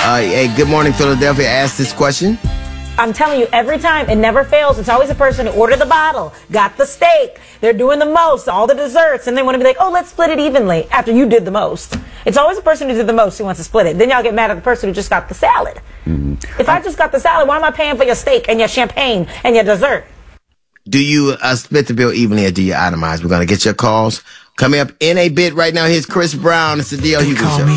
Hey, Good Morning Philadelphia asked this question. I'm telling you, every time, it never fails. It's always a person who ordered the bottle, got the steak, they're doing the most, all the desserts, and they want to be like, oh, let's split it evenly after you did the most. It's always a person who did the most who wants to split it. Then y'all get mad at the person who just got the salad. Mm-hmm. If I just got the salad, why am I paying for your steak and your champagne and your dessert? Do you split the bill evenly or do you itemize? We're going to get your calls. Coming up in a bit right now, here's Chris Brown. It's the D.L. Hughley Show.